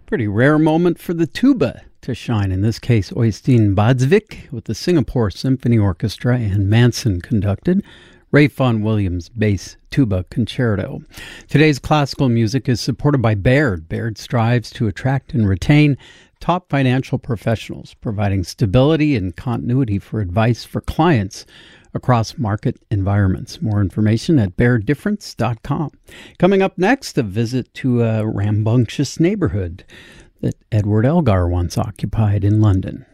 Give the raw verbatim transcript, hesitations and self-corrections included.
Pretty rare moment for the tuba to shine. In this case, Oystein Badsvik with the Singapore Symphony Orchestra and Manson conducted Ray Vaughan Williams Bass Tuba Concerto. Today's classical music is supported by Baird. Baird strives to attract and retain top financial professionals, providing stability and continuity for advice for clients across market environments. More information at baird difference dot com. Coming up next, a visit to a rambunctious neighborhood that Edward Elgar once occupied in London.